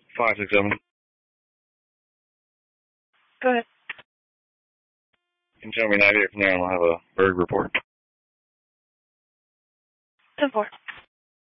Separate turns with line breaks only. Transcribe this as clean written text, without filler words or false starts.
567.
Go ahead.
You can tell me 98 from there and I'll have a bird report.
10-4.